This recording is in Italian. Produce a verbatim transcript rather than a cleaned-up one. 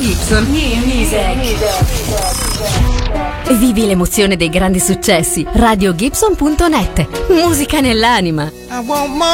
Gibson. New Music. Vivi l'emozione dei grandi successi. radio gibson punto net. Musica nell'anima. I want more.